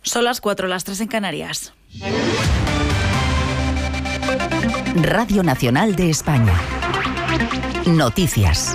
Son las 4, las 3 en Canarias. Radio Nacional de España. Noticias.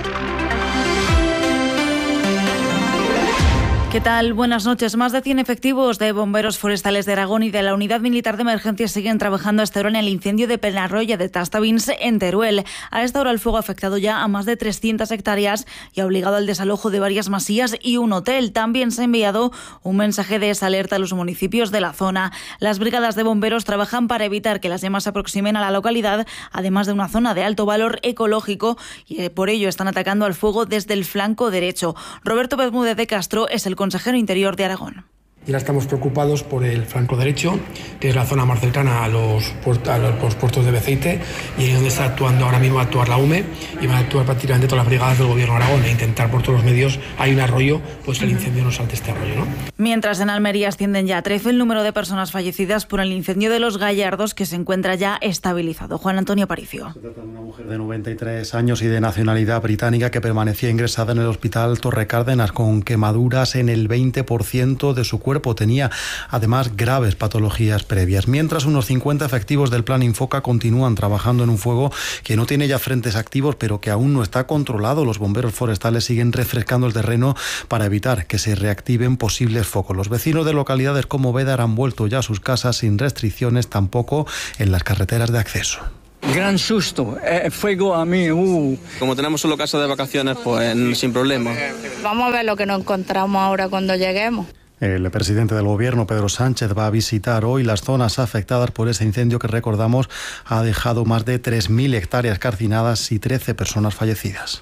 ¿Qué tal? Buenas noches. Más de 100 efectivos de bomberos forestales de Aragón y de la Unidad Militar de Emergencias siguen trabajando hasta ahora en el incendio de Penarroya de Tastavins en Teruel. A esta hora el fuego ha afectado ya a más de 300 hectáreas y ha obligado al desalojo de varias masías y un hotel. También se ha enviado un mensaje de alerta a los municipios de la zona. Las brigadas de bomberos trabajan para evitar que las llamas se aproximen a la localidad, además de una zona de alto valor ecológico, y por ello están atacando al fuego desde el flanco derecho. Roberto Bermúdez de Castro es el consejero interior de Aragón. Y ahora estamos preocupados por el flanco derecho, que es la zona más cercana a los puertos de Beceite, y ahí donde está actuando ahora mismo, va a actuar la UME y van a actuar prácticamente todas las brigadas del Gobierno de Aragón e intentar por todos los medios, hay un arroyo, pues el incendio no salte este arroyo, ¿no? Mientras en Almería ascienden ya a 13 el número de personas fallecidas por el incendio de Los Gallardos, que se encuentra ya estabilizado. Juan Antonio Aparicio. Se trata de una mujer de 93 años y de nacionalidad británica que permanecía ingresada en el hospital Torre Cárdenas con quemaduras en el 20% de su cuerpo. Tenía además graves patologías previas. Mientras unos 50 efectivos del Plan Infoca continúan trabajando en un fuego que no tiene ya frentes activos, pero que aún no está controlado. Los bomberos forestales siguen refrescando el terreno para evitar que se reactiven posibles focos. Los vecinos de localidades como Bédar han vuelto ya a sus casas sin restricciones, tampoco en las carreteras de acceso. Gran susto, fuego a mí. Como tenemos solo casa de vacaciones, pues sin problema. Vamos a ver lo que nos encontramos ahora cuando lleguemos. El presidente del Gobierno, Pedro Sánchez, va a visitar hoy las zonas afectadas por ese incendio que, recordamos, ha dejado más de 3.000 hectáreas calcinadas y 13 personas fallecidas.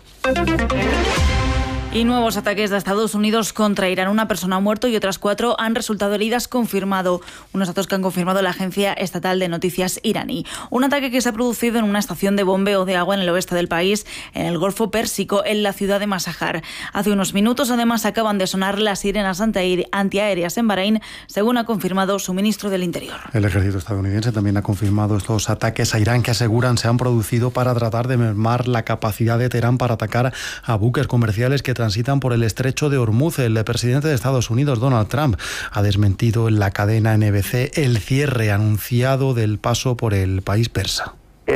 Y nuevos ataques de Estados Unidos contra Irán. Una persona ha muerto y otras 4 han resultado heridas, confirmado. Unos datos que han confirmado la agencia estatal de noticias iraní. Un ataque que se ha producido en una estación de bombeo de agua en el oeste del país, en el Golfo Pérsico, en la ciudad de Masajar. Hace unos minutos, además, acaban de sonar las sirenas antiaéreas en Bahrein, según ha confirmado su ministro del Interior. El ejército estadounidense también ha confirmado estos ataques a Irán que aseguran se han producido para tratar de mermar la capacidad de Teherán para atacar a buques comerciales que transitan por el estrecho de Hormuz. El presidente de Estados Unidos, Donald Trump, ha desmentido en la cadena NBC el cierre anunciado del paso por el país persa.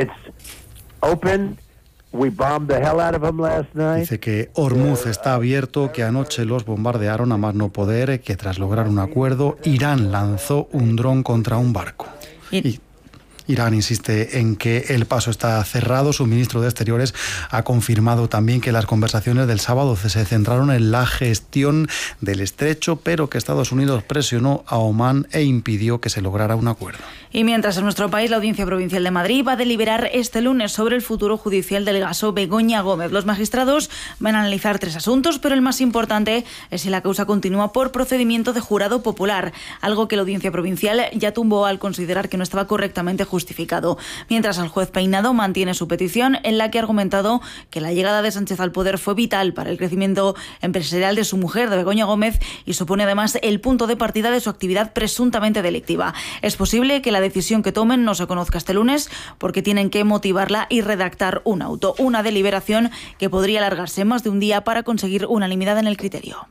Dice que Hormuz está abierto, que anoche los bombardearon a más no poder, que tras lograr un acuerdo, Irán lanzó un dron contra un barco. Irán insiste en que el paso está cerrado. Su ministro de Exteriores ha confirmado también que las conversaciones del sábado se centraron en la gestión del estrecho, pero que Estados Unidos presionó a Omán e impidió que se lograra un acuerdo. Y mientras en nuestro país la Audiencia Provincial de Madrid va a deliberar este lunes sobre el futuro judicial del caso Begoña Gómez. Los magistrados van a analizar 3 asuntos, pero el más importante es si la causa continúa por procedimiento de jurado popular, algo que la Audiencia Provincial ya tumbó al considerar que no estaba correctamente justificado. Mientras el juez Peinado mantiene su petición, en la que ha argumentado que la llegada de Sánchez al poder fue vital para el crecimiento empresarial de su mujer, de Begoña Gómez, y supone además el punto de partida de su actividad presuntamente delictiva. Es posible que la decisión que tomen no se conozca este lunes porque tienen que motivarla y redactar un auto, una deliberación que podría alargarse más de un día para conseguir unanimidad en el criterio.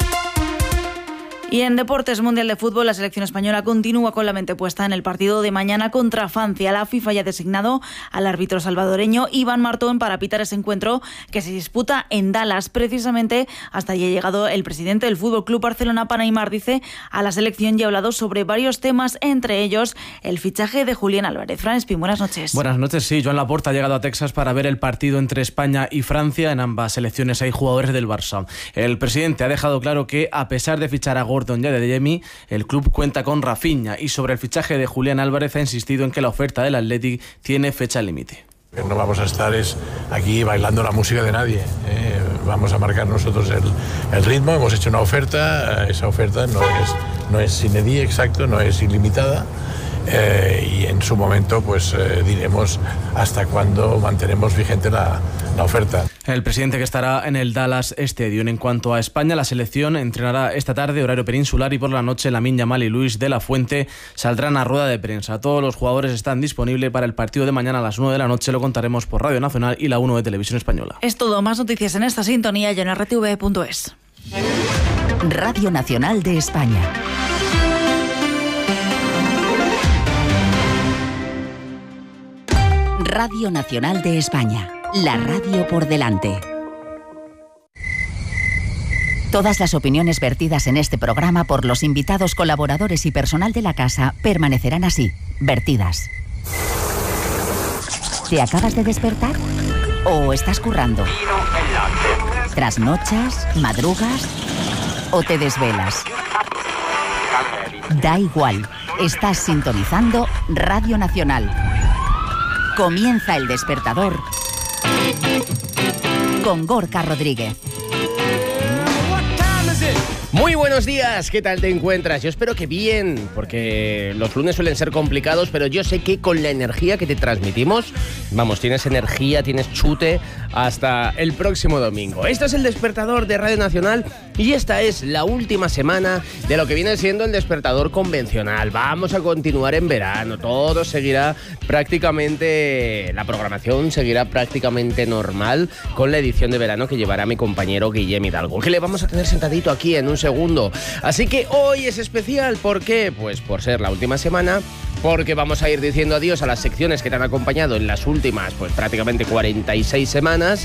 Y en Deportes Mundial de Fútbol, la selección española continúa con la mente puesta en el partido de mañana contra Francia. La FIFA ya ha designado al árbitro salvadoreño Iván Martón para pitar ese encuentro que se disputa en Dallas. Precisamente hasta allí ha llegado el presidente del Fútbol Club Barcelona para animar, dice, a la selección y ha hablado sobre varios temas, entre ellos el fichaje de Julián Álvarez. Fran Espín, buenas noches. Buenas noches, sí. Joan Laporta ha llegado a Texas para ver el partido entre España y Francia. En ambas selecciones hay jugadores del Barça. El presidente ha dejado claro que, a pesar de fichar a Gordon y a De Jemi, el club cuenta con Rafinha, y sobre el fichaje de Julián Álvarez ha insistido en que la oferta del Athletic tiene fecha límite. No vamos a estar aquí bailando la música de nadie, vamos a marcar nosotros el ritmo. Hemos hecho una oferta, esa oferta no es sine die, exacto, no es ilimitada, y en su momento pues diremos hasta cuándo mantenemos vigente la oferta. El presidente que estará en el Dallas Stadium. En cuanto a España, la selección entrenará esta tarde, horario peninsular, y por la noche Lamine Yamal y Luis de la Fuente saldrán a rueda de prensa. Todos los jugadores están disponibles para el partido de mañana a las 9 de la noche. Lo contaremos por Radio Nacional y la 1 de Televisión Española. Es todo. Más noticias en esta sintonía y en rtv.es. Radio Nacional de España. Radio Nacional de España, la radio por delante. Todas las opiniones vertidas en este programa por los invitados, colaboradores y personal de la casa permanecerán así, vertidas. ¿Te acabas de despertar? ¿O estás currando? ¿Trasnochas? ¿Madrugas? ¿O te desvelas? Da igual, estás sintonizando Radio Nacional. Comienza El Despertador con Gorka Rodríguez. Muy buenos días, ¿qué tal te encuentras? Yo espero que bien, porque los lunes suelen ser complicados, pero yo sé que con la energía que te transmitimos, vamos, tienes energía, tienes chute hasta el próximo domingo. Esto es El Despertador de Radio Nacional y esta es la última semana de lo que viene siendo el despertador convencional. Vamos a continuar en verano, todo seguirá prácticamente, la programación seguirá prácticamente normal con la edición de verano que llevará mi compañero Guillem Hidalgo, que le vamos a tener sentadito aquí en un segundo. Así que hoy es especial, ¿por qué? Pues por ser la última semana, porque vamos a ir diciendo adiós a las secciones que te han acompañado en las últimas, pues prácticamente 46 semanas.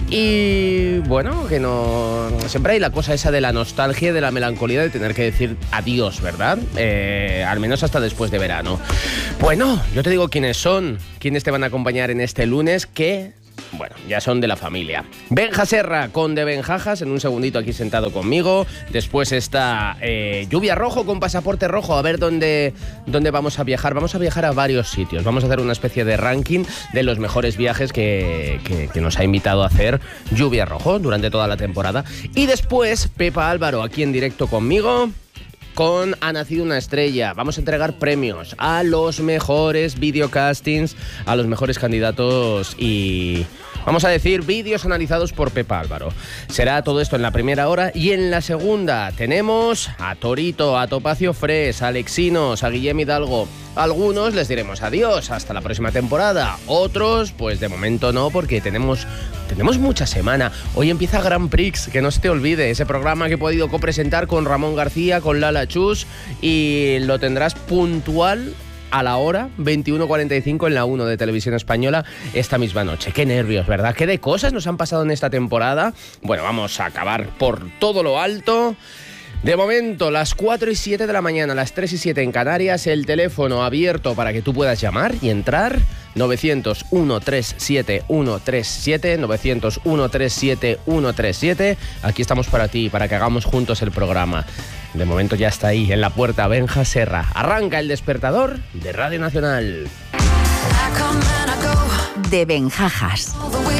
Y bueno, que no... Siempre hay la cosa esa de la nostalgia y de la melancolía de tener que decir adiós, ¿verdad? Al menos hasta después de verano. Bueno, yo te digo quiénes son, quiénes te van a acompañar en este lunes, que... Bueno, ya son de la familia. Benja Serra con De Benjajas, en un segundito aquí sentado conmigo. Después está Lluvia Rojo con Pasaporte Rojo. A ver dónde vamos a viajar. Vamos a viajar a varios sitios. Vamos a hacer una especie de ranking de los mejores viajes que nos ha invitado a hacer Lluvia Rojo durante toda la temporada. Y después Pepa Álvaro aquí en directo conmigo. Con Ha Nacido una Estrella. Vamos a entregar premios a los mejores videocastings, a los mejores candidatos y... vamos a decir, vídeos analizados por Pepa Álvaro. Será todo esto en la primera hora y en la segunda tenemos a Torito, a Topacio Fres, a Alexinos, a Guillem Hidalgo. A algunos les diremos adiós hasta la próxima temporada. Otros, pues de momento no, porque tenemos mucha semana. Hoy empieza Grand Prix, que no se te olvide, ese programa que he podido copresentar con Ramón García, con Lala Chus, y lo tendrás puntual a la hora 21:45 en la 1 de Televisión Española esta misma noche. Qué nervios, ¿verdad? Qué de cosas nos han pasado en esta temporada. Bueno, vamos a acabar por todo lo alto. De momento, las 4 y 7 de la mañana, las 3 y 7 en Canarias, el teléfono abierto para que tú puedas llamar y entrar, 900-137-137, 900-137-137. Aquí estamos para ti, para que hagamos juntos el programa. De momento ya está ahí, en la puerta, Benja Serra. Arranca El Despertador de Radio Nacional. De Benjajas.